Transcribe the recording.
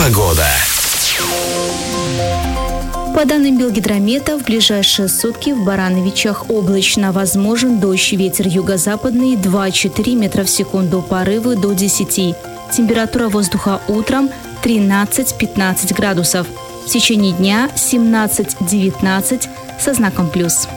Погода. По данным Белгидромета, в ближайшие сутки в Барановичах облачно, возможен дождь, ветер юго-западный 2-4 метра в секунду, порывы до 10. Температура воздуха утром 13-15 градусов. В течение дня 17-19 со знаком плюс.